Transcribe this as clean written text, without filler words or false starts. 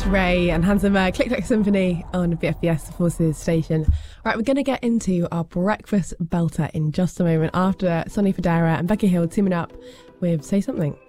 Ray and Hans Zimmer, Click Click Symphony on BFBS Forces Station. Right, we're going to get into our breakfast belter in just a moment after Sonny Fodera and Becky Hill teaming up with Say Something.